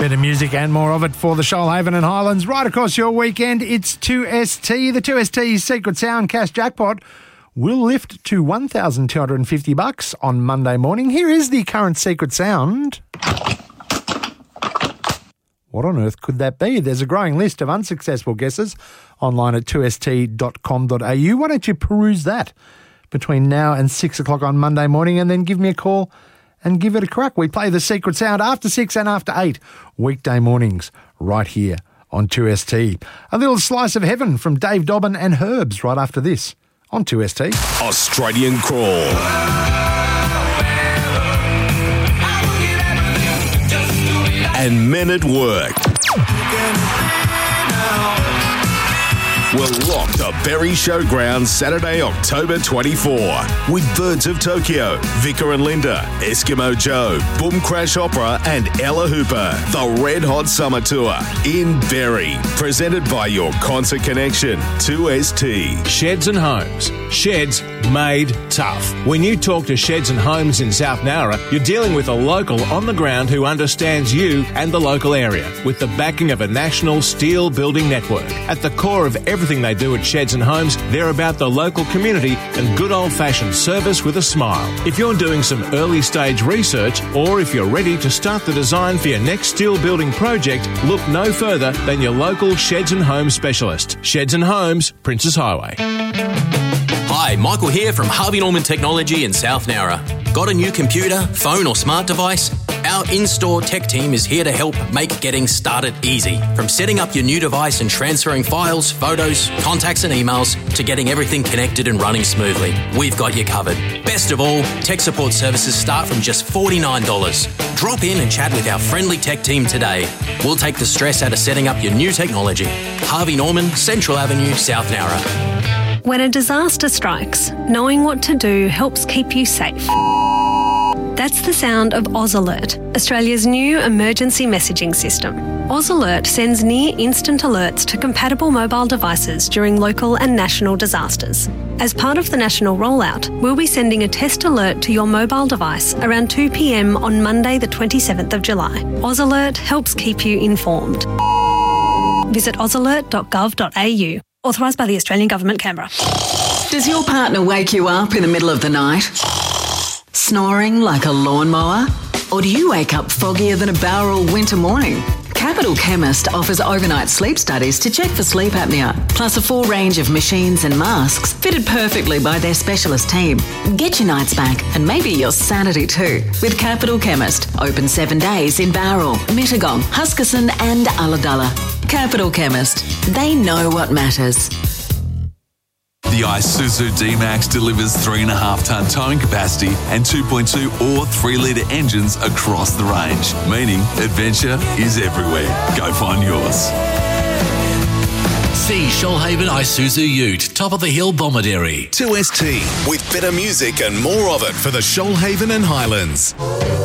Bit of music and more of it for the Shoalhaven and Highlands right across your weekend. It's 2ST. The 2ST Secret Sound Cash Jackpot will lift to $1,250 on Monday morning. Here is the current Secret Sound. What on earth could that be? There's a growing list of unsuccessful guesses online at 2st.com.au. Why don't you peruse that between now and 6 o'clock on Monday morning and then give me a call and give it a crack. We play the Secret Sound after 6 and after 8 weekday mornings right here on 2ST. A little slice of heaven from Dave Dobbin and Herbs right after this on 2ST. Australian Crawl. And Men at Work. We're locked to Berry Showground Saturday, October 24 with Birds of Tokyo, Vicar and Linda, Eskimo Joe, Boom Crash Opera and Ella Hooper. The Red Hot Summer Tour in Berry. Presented by your Concert Connection, 2ST. Sheds and Homes. Sheds made tough. When you talk to Sheds and Homes in South Nowra, you're dealing with a local on the ground who understands you and the local area with the backing of a national steel building network. At the core of everything they do at Sheds and Homes, they're about the local community and good old-fashioned service with a smile. If you're doing some early-stage research or if you're ready to start the design for your next steel building project, look no further than your local Sheds and Homes specialist. Sheds and Homes, Princes Highway. Hi, Michael here from Harvey Norman Technology in South Nowra. Got a new computer, phone or smart device? Our in-store tech team is here to help make getting started easy. From setting up your new device and transferring files, photos, contacts and emails to getting everything connected and running smoothly. We've got you covered. Best of all, tech support services start from just $49. Drop in and chat with our friendly tech team today. We'll take the stress out of setting up your new technology. Harvey Norman, Central Avenue, South Nowra. When a disaster strikes, knowing what to do helps keep you safe. That's the sound of Oz Alert, Australia's new emergency messaging system. Oz Alert sends near-instant alerts to compatible mobile devices during local and national disasters. As part of the national rollout, we'll be sending a test alert to your mobile device around 2 p.m. on Monday the 27th of July. Oz Alert helps keep you informed. Visit ozalert.gov.au. Authorised by the Australian Government, Canberra. Does your partner wake you up in the middle of the night? Snoring like a lawnmower? Or do you wake up foggier than a Bowral winter morning? Capital Chemist offers overnight sleep studies to check for sleep apnea, plus a full range of machines and masks fitted perfectly by their specialist team. Get your nights back and maybe your sanity too with Capital Chemist. Open 7 days in Bowral, Mittagong, Huskisson and Ulladulla. Capital Chemist. They know what matters. The Isuzu D-Max delivers 3.5-tonne towing capacity and 2.2 or 3-litre engines across the range, meaning adventure is everywhere. Go find yours. See Shoalhaven Isuzu Ute, top of the hill Bomaderry. 2ST with better music and more of it for the Shoalhaven and Highlands.